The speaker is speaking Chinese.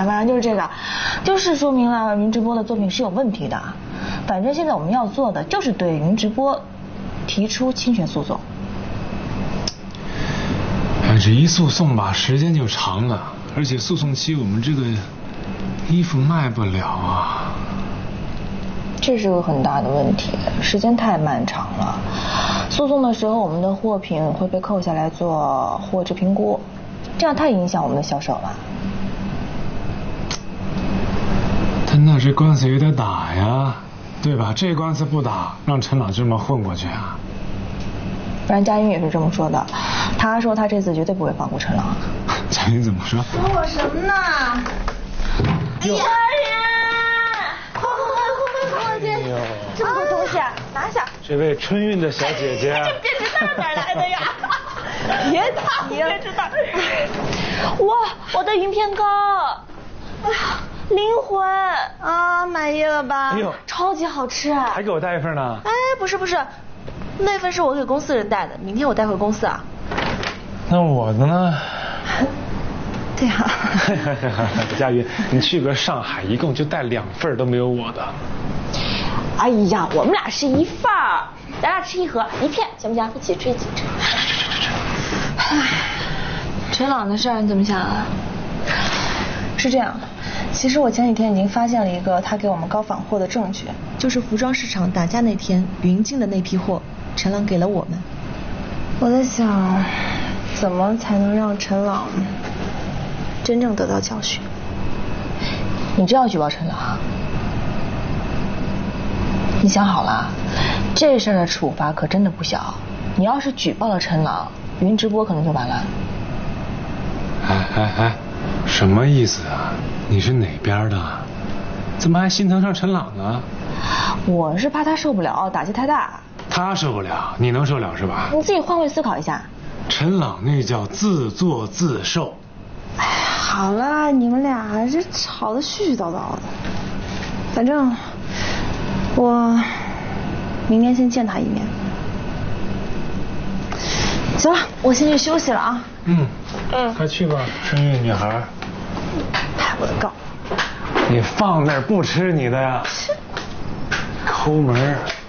反正就是这个，就是说明了云直播的作品是有问题的。反正现在我们要做的就是对云直播提出侵权诉讼。 哎，这一诉讼吧，时间就长了，而且诉讼期我们这个衣服卖不了啊。 这是个很大的问题，时间太漫长了。诉讼的时候，我们的货品会被扣下来做货质评估，这样太影响我们的销售了。 但那这官司也得打呀，对吧？这官司不打，让陈老这么混过去啊？ 不然佳云也是这么说的，他说他这次绝对不会放过陈朗。 佳云怎么说？ 说我什么呢？哎呀！ 这么多东西，拿下！ 这位春韵的小姐姐， 这编织袋哪来的呀？别提编织袋！哇，我的云片糕，灵魂啊，满意了吧？ 哎呦， 超级好吃！ 还给我带一份呢。 哎，不是，那份是我给公司人带的，明天我带回公司啊。 那我的呢？ 对呀。 佳云，你去个上海，一共就带2份都没有我的。 哎呀，我们俩是一份儿，咱俩吃一盒1片，行不行？一起吃一起吃。 陈朗的事儿你怎么想啊？ 是这样的，其实我前几天已经发现了一个他给我们高仿货的证据， 就是服装市场打架那天云进的那批货，陈朗给了我们。 我在想，怎么才能让陈朗真正得到教训？你真要举报陈朗？你想好了，这事儿的处罚可真的不小。你要是举报了陈朗，云直播可能就完了。 哎，什么意思啊？你是哪边的？怎么还心疼上陈朗呢？ 我是怕他受不了，打击太大。 他受不了，你能受了是吧？ 你自己换位思考一下。 陈朗那叫自作自受。 哎呀，好了，你们俩这吵得絮絮叨叨的。反正我明天先见他一面。行了，我先去休息了啊。 快去吧，春韵女孩。 拍我的告。 你放那儿不吃你的呀？抠门。